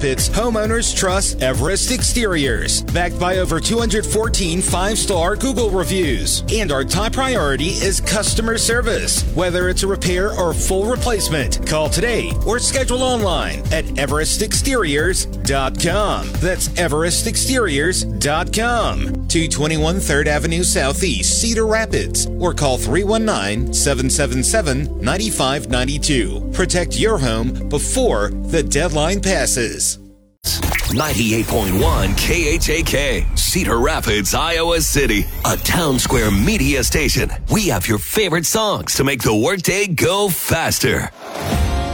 Rapids, homeowners trust Everest Exteriors. Backed by over 214 5-star Google reviews. And our top priority is customer service. Whether it's a repair or full replacement, call today or schedule online at everestexteriors.com. That's everestexteriors.com. 221 3rd Avenue Southeast, Cedar Rapids, or call 319-777-9592. Protect your home before the deadline passes. 98.1 KHAK, Cedar Rapids, Iowa City, a Town Square media station. We have your favorite songs to make the workday go faster.